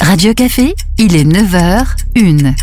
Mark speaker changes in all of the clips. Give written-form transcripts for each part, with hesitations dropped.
Speaker 1: Radio Café, il est 9h01.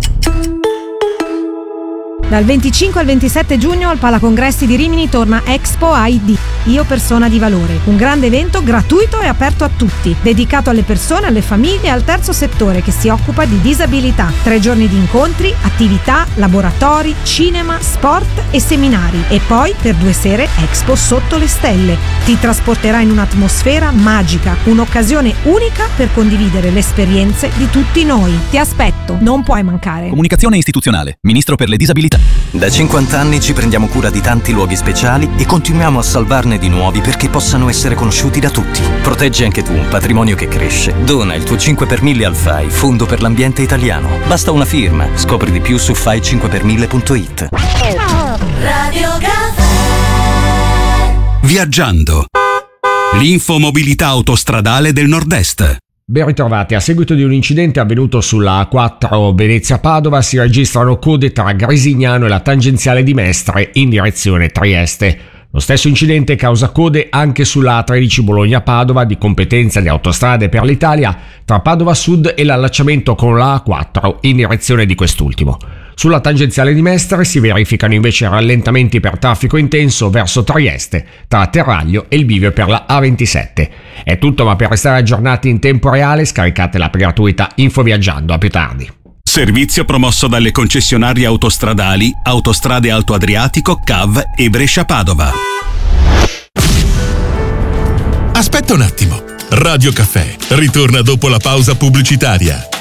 Speaker 2: Dal 25 al 27 giugno al Palacongressi di Rimini torna Expo ID, Io Persona di Valore, un grande evento gratuito e aperto a tutti, dedicato alle persone, alle famiglie e al terzo settore che si occupa di disabilità. 3 giorni di incontri, attività, laboratori, cinema, sport e seminari. E poi, per 2 sere, Expo sotto le stelle. Ti trasporterà in un'atmosfera magica, un'occasione unica per condividere le esperienze di tutti noi. Ti aspetto, non puoi mancare.
Speaker 3: Comunicazione istituzionale, Ministro per le Disabilità.
Speaker 4: Da 50 anni ci prendiamo cura di tanti luoghi speciali e continuiamo a salvarne di nuovi perché possano essere conosciuti da tutti. Proteggi anche tu un patrimonio che cresce. Dona il tuo 5 per 1000 al FAI, Fondo per l'Ambiente Italiano. Basta una firma. Scopri di più su fai5per1000.it.
Speaker 5: Radio Café.
Speaker 6: Viaggiando. L'infomobilità autostradale del Nord-Est.
Speaker 7: Ben ritrovati. A seguito di un incidente avvenuto sulla A4 Venezia-Padova si registrano code tra Grisignano e la tangenziale di Mestre in direzione Trieste. Lo stesso incidente causa code anche sulla A13 Bologna-Padova di competenza di Autostrade per l'Italia tra Padova Sud e l'allacciamento con la A4 in direzione di quest'ultimo. Sulla tangenziale di Mestre si verificano invece rallentamenti per traffico intenso verso Trieste, tra Terraglio e il bivio per la A27. È tutto, ma per restare aggiornati in tempo reale scaricate l'app gratuita Infoviaggiando. A più tardi.
Speaker 6: Servizio promosso dalle concessionarie autostradali Autostrade Alto Adriatico, CAV e Brescia-Padova.
Speaker 8: Aspetta un attimo. Radio Café ritorna dopo la pausa pubblicitaria.